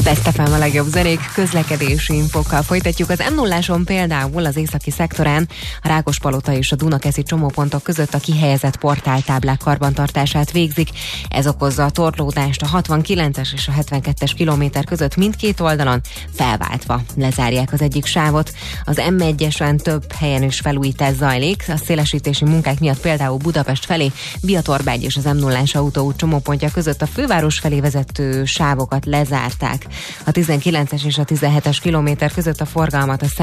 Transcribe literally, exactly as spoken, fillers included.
Best ef em a legjobb zenék, közlekedési infokkal folytatjuk. Az em nulláson például az északi szektorán a Rákospalota és a Dunakeszi csomópontok között a kihelyezett portáltáblák karbantartását végzik. Ez okozza a torlódást a hatvankilences és a hetvenkettes kilométer között mindkét oldalon, felváltva lezárják az egyik sávot. Az em egyesen több helyen is felújítás zajlik. A szélesítési munkák miatt például Budapest felé, Biatorbágy és az em nullás autóút csomópontja között a főváros felé vezető sávokat lezárták. A tizenkilences és a tizenhetes kilométer között a forgalmat a